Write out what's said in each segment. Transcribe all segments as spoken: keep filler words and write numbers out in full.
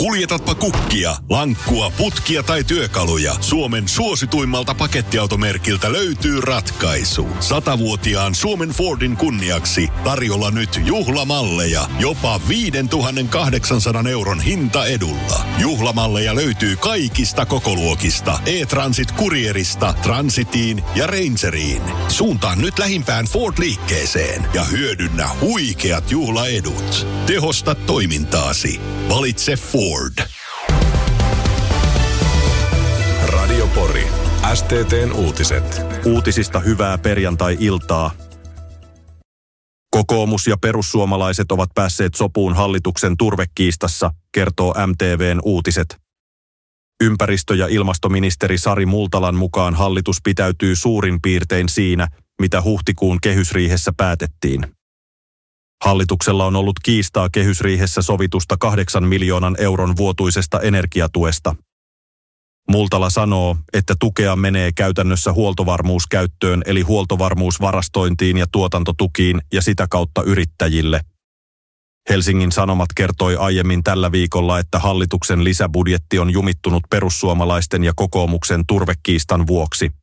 Kuljetatpa kukkia, lankkua, putkia tai työkaluja. Suomen suosituimmalta pakettiautomerkiltä löytyy ratkaisu. Satavuotiaan Suomen Fordin kunniaksi tarjolla nyt juhlamalleja. Jopa viisituhattakahdeksansataa euron hintaedulla. Juhlamalleja löytyy kaikista kokoluokista. E-Transit Courierista, Transitiin ja Rangeriin. Suuntaan nyt lähimpään Ford-liikkeeseen ja hyödynnä huikeat juhlaedut. Tehosta toimintaasi. Valitse Ford. Radio Pori. S T T:n uutiset. Uutisista hyvää perjantai-iltaa. Kokoomus ja perussuomalaiset ovat päässeet sopuun hallituksen turvekiistassa, kertoo M T V:n uutiset. Ympäristö- ja ilmastoministeri Sari Multalan mukaan hallitus pitäytyy suurin piirtein siinä, mitä huhtikuun kehysriihessä päätettiin. Hallituksella on ollut kiistaa kehysriihessä sovitusta kahdeksan miljoonan euron vuotuisesta energiatuesta. Multala sanoo, että tukea menee käytännössä huoltovarmuuskäyttöön eli huoltovarmuusvarastointiin ja tuotantotukiin ja sitä kautta yrittäjille. Helsingin Sanomat kertoi aiemmin tällä viikolla, että hallituksen lisäbudjetti on jumittunut perussuomalaisten ja kokoomuksen turvekiistan vuoksi.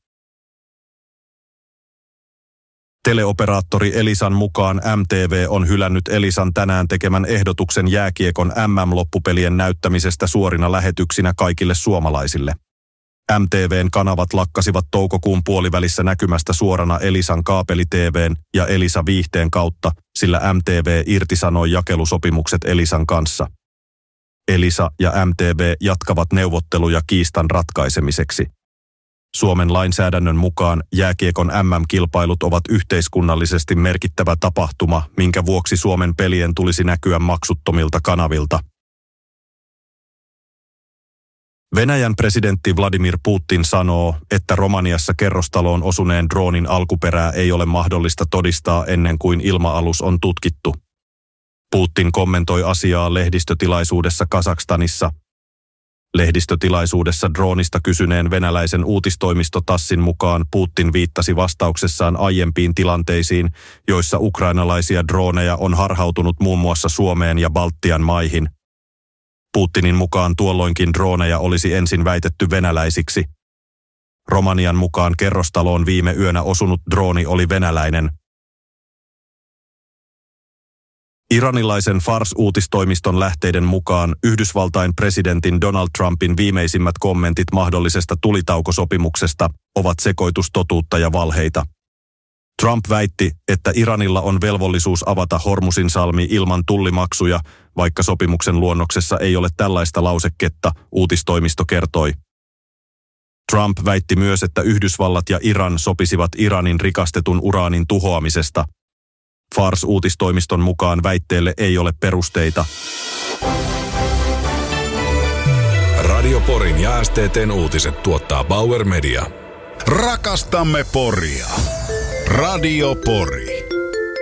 Teleoperaattori Elisan mukaan M T V on hylännyt Elisan tänään tekemän ehdotuksen jääkiekon M M-loppupelien näyttämisestä suorina lähetyksinä kaikille suomalaisille. M T V:n kanavat lakkasivat toukokuun puolivälissä näkymästä suorana Elisan kaapeli-T V:n ja Elisa Viihteen kautta, sillä M T V irtisanoi jakelusopimukset Elisan kanssa. Elisa ja M T V jatkavat neuvotteluja kiistan ratkaisemiseksi. Suomen lainsäädännön mukaan jääkiekon M M-kilpailut ovat yhteiskunnallisesti merkittävä tapahtuma, minkä vuoksi Suomen pelien tulisi näkyä maksuttomilta kanavilta. Venäjän presidentti Vladimir Putin sanoo, että Romaniassa kerrostaloon osuneen droonin alkuperää ei ole mahdollista todistaa ennen kuin ilma-alus on tutkittu. Putin kommentoi asiaa lehdistötilaisuudessa Kazakstanissa. Lehdistötilaisuudessa droonista kysyneen venäläisen uutistoimisto Tassin mukaan Putin viittasi vastauksessaan aiempiin tilanteisiin, joissa ukrainalaisia drooneja on harhautunut muun muassa Suomeen ja Baltian maihin. Putinin mukaan tuolloinkin drooneja olisi ensin väitetty venäläisiksi. Romanian mukaan kerrostaloon viime yönä osunut drooni oli venäläinen. Iranilaisen Fars-uutistoimiston lähteiden mukaan Yhdysvaltain presidentin Donald Trumpin viimeisimmät kommentit mahdollisesta tulitaukosopimuksesta ovat sekoitus totuutta ja valheita. Trump väitti, että Iranilla on velvollisuus avata Hormuzin salmi ilman tullimaksuja, vaikka sopimuksen luonnoksessa ei ole tällaista lauseketta, uutistoimisto kertoi. Trump väitti myös, että Yhdysvallat ja Iran sopisivat Iranin rikastetun uraanin tuhoamisesta. Fars-uutistoimiston mukaan väitteelle ei ole perusteita. Radio Porin ja S T T:n uutiset tuottaa Bauer Media. Rakastamme Poria. Radio Pori.